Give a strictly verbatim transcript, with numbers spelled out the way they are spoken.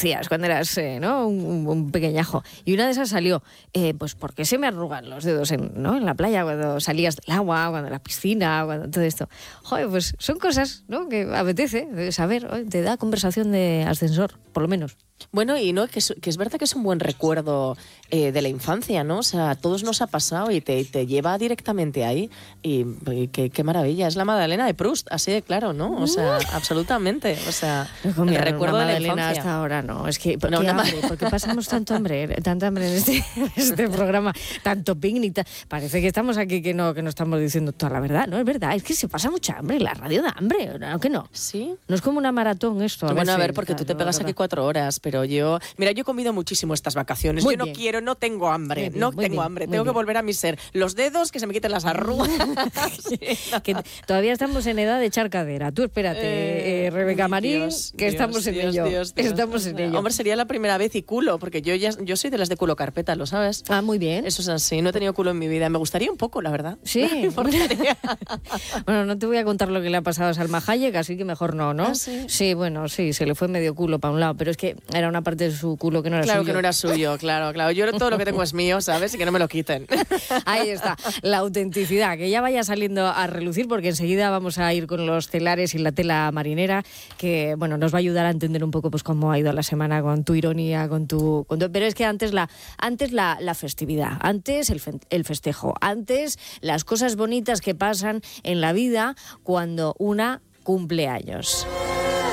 hacías cuando eras eh, ¿no? un, un pequeñajo? Y una de esas salió, eh, pues ¿por qué se me arrugan los dedos en, ¿no? en la playa cuando salías del agua, cuando en la piscina, cuando todo esto? Joder, pues son cosas, ¿no? que apetece saber, ¿eh? Te da conversación de ascensor, por lo menos. Bueno, y no que es, que es verdad que es un buen recuerdo eh, de la infancia, ¿no? O sea, a todos nos ha pasado y te, te lleva directamente ahí. Y, y qué, qué maravilla, es la Magdalena de Proust, así de claro, ¿no? O sea, absolutamente. O sea, no el recuerdo de la Magdalena infancia. hasta ahora no. Es que, ¿por No, qué una hambre? ¿Por qué pasamos tanto hambre, tanta hambre en este, en este programa? Tanto picnic. Ta... Parece que estamos aquí que no, que no estamos diciendo toda la verdad. No, es verdad, es que se pasa mucha hambre. La radio da hambre, ¿no? Que no. Sí. No es como una maratón esto. A Bueno, a veces, ver, porque tú te no, pegas no, no. aquí cuatro horas, pero yo... Mira, yo he comido muchísimo estas vacaciones. Muy yo no bien. quiero, no tengo hambre. Muy bien, no muy tengo bien, hambre. muy Tengo bien. que volver a mi ser. Los dedos, que se me quiten las arrugas. Sí. Que todavía estamos en edad de echar cadera. Tú espérate, eh, Eh, Rebeca uy, Marín, Dios, que Dios, estamos en Dios, ello. Dios, Dios. Estamos en ello. Hombre, sería la primera vez y culo, porque yo ya yo soy de las de culo carpeta, ¿lo sabes? Ah, muy bien. Eso es así, no he tenido culo en mi vida. Me gustaría un poco, la verdad. Sí. Me importaría. Bueno, no te voy a contar lo que le ha pasado a Salma Hayek, así que mejor no, ¿no? ¿Ah, sí? Sí, bueno, sí, se le fue medio culo para un lado, pero es que era una parte de su culo que no era Claro suyo. que no era suyo, claro, claro. Yo todo lo que tengo es mío, ¿sabes? Y que no me lo quiten. Ahí está, la autenticidad, que ya vaya saliendo a relucir, porque enseguida vamos a ir con los telares y la tela marinera, que bueno, nos va a ayudar a entender un poco pues cómo ha ido la semana con tu ironía, con tu... Con tu... Pero es que antes la, antes la, la festividad, antes el, fe, el festejo, antes las cosas bonitas que pasan en la vida cuando una cumple años.